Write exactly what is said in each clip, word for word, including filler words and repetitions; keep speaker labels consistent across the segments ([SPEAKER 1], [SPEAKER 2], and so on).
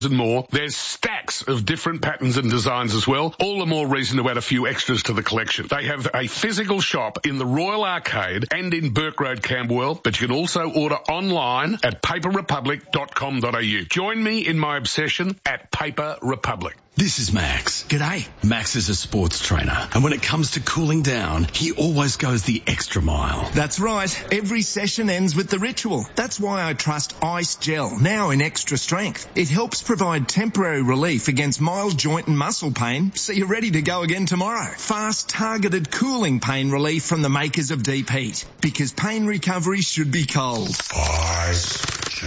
[SPEAKER 1] and more. There's stacks of different patterns and designs as well. All the more reason to add a few extras to the collection. They have a physical shop in the Royal Arcade and in Burke Road, Camberwell, but you can also order online at paper republic dot com dot a u. Join me in my obsession at Paper Republic.
[SPEAKER 2] This is Max. G'day. Max is a sports trainer, and when it comes to cooling down, he always goes the extra mile.
[SPEAKER 3] That's right. Every session ends with the ritual. That's why I trust Ice Gel, now in extra strength. It helps provide temporary relief against mild joint and muscle pain, so you're ready to go again tomorrow. Fast, targeted cooling pain relief from the makers of Deep Heat, because pain recovery should be cold.
[SPEAKER 2] Ice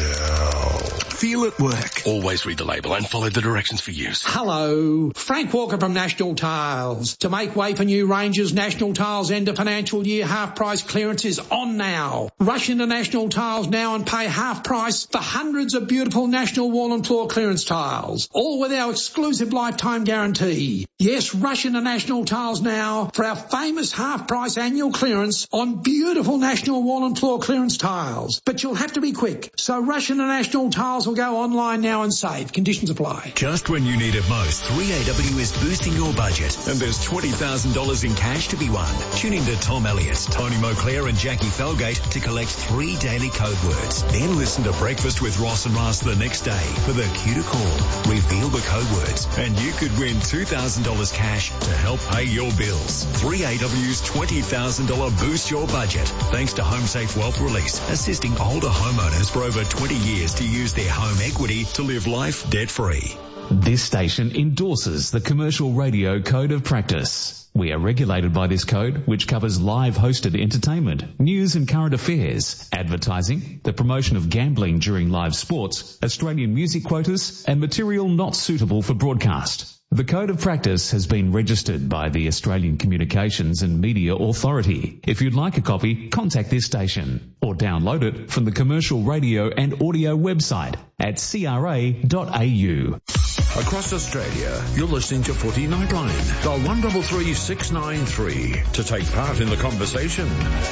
[SPEAKER 2] Gel.
[SPEAKER 3] Feel it work.
[SPEAKER 2] Always read the label and follow the directions for use.
[SPEAKER 4] Hello, Frank Walker from National Tiles. To make way for new ranges, National Tiles end of financial year half price clearance is on now. Rush into National Tiles now and pay half price for hundreds of beautiful National wall and floor clearance tiles, all with our exclusive lifetime guarantee. Yes, rush into National Tiles now for our famous half price annual clearance on beautiful National wall and floor clearance tiles. But you'll have to be quick, so rush into National Tiles or go online now and save. Conditions apply.
[SPEAKER 5] Just when you need it most, three A W is boosting your budget, and there's twenty thousand dollars in cash to be won. Tune in to Tom Elliott, Tony Moclair and Jackie Felgate to collect three daily code words. Then listen to Breakfast with Ross and Ross the next day for the cue to call. Reveal the code words, and you could win two thousand dollars cash to help pay your bills. three A W's twenty thousand dollars Boost Your Budget, thanks to HomeSafe Wealth Release, assisting older homeowners for over twenty years to use their home equity to live life debt-free.
[SPEAKER 6] This station endorses the Commercial Radio Code of Practice. We are regulated by this code, which covers live hosted entertainment, news and current affairs, advertising, the promotion of gambling during live sports, Australian music quotas, and material not suitable for broadcast. The Code of Practice has been registered by the Australian Communications and Media Authority. If you'd like a copy, contact this station or download it from the Commercial Radio and Audio website at c r a dot a u.
[SPEAKER 7] Across Australia, you're listening to Footy Nightline. Dial one three three six nine three to take part in the conversation.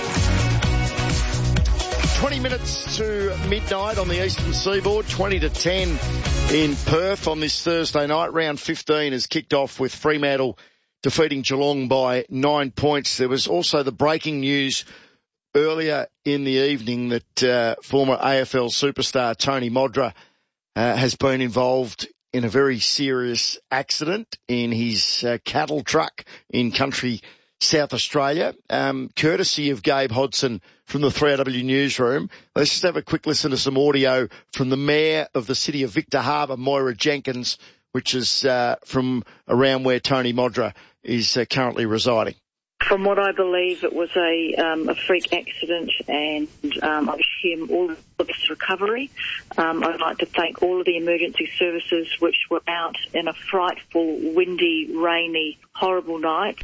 [SPEAKER 8] twenty minutes to midnight on the eastern seaboard, twenty to ten in Perth on this Thursday night. Round fifteen has kicked off with Fremantle defeating Geelong by nine points. There was also the breaking news earlier in the evening that uh, former A F L superstar Tony Modra uh, has been involved in a very serious accident in his uh, cattle truck in country South Australia, um, courtesy of Gabe Hodson from the three A W newsroom. Let's just have a quick listen to some audio from the Mayor of the City of Victor Harbor, Moira Jenkins, which is uh, from around where Tony Modra is uh, currently residing.
[SPEAKER 9] From what I believe, it was a um, a freak accident, and um, I wish him all the best recovery. Um, I'd like to thank all of the emergency services which were out in a frightful, windy, rainy, horrible night.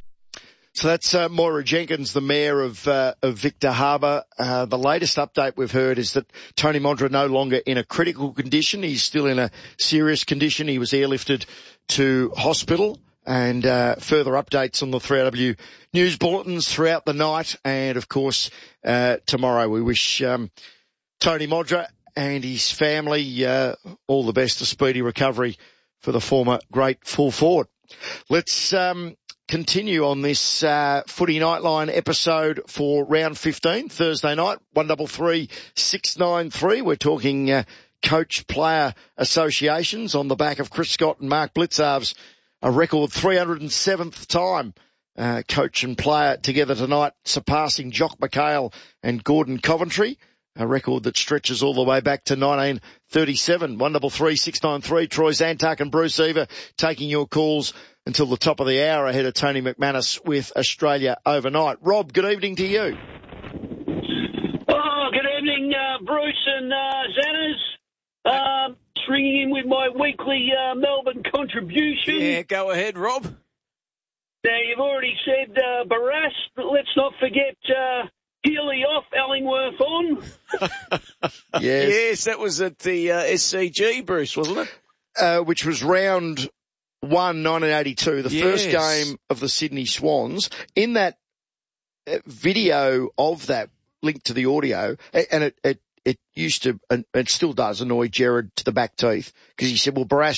[SPEAKER 8] So that's uh, Moira Jenkins, the Mayor of uh, of Victor Harbor. Uh, the latest update we've heard is that Tony Modra no longer in a critical condition. He's still in a serious condition. He was airlifted to hospital. And uh, further updates on the three A W news bulletins throughout the night. And, of course, uh, tomorrow we wish um, Tony Modra and his family uh, all the best, a speedy recovery for the former great full forward. Let's um, continue on this uh, Footy Nightline episode for round fifteen, Thursday night, one three three six nine three. We're talking uh, coach-player associations on the back of Chris Scott and Mark Blitzarve's a record three hundred seventh time uh, coach and player together tonight, surpassing Jock McHale and Gordon Coventry, a record that stretches all the way back to nineteen thirty-seven. one three three six nine three. Troy Zantuck and Bruce Eva taking your calls until the top of the hour ahead of Tony McManus with Australia Overnight. Rob, good evening to you.
[SPEAKER 10] Oh, good evening, uh, Bruce and uh, Xanners. Um, ringing in with my weekly uh, Melbourne contribution.
[SPEAKER 11] Yeah, go ahead, Rob.
[SPEAKER 10] Now, you've already said uh, Barras, but let's not forget uh, Healy off, Ellingworth on.
[SPEAKER 8] yes.
[SPEAKER 11] yes, that was at the uh, S C G, Bruce, wasn't it?
[SPEAKER 8] Uh, which was round one, nineteen eighty-two, the yes. first game of the Sydney Swans. In that video of that, linked to the audio, and it, it it used to, and it still does annoy Jared to the back teeth because he said, well, Barrass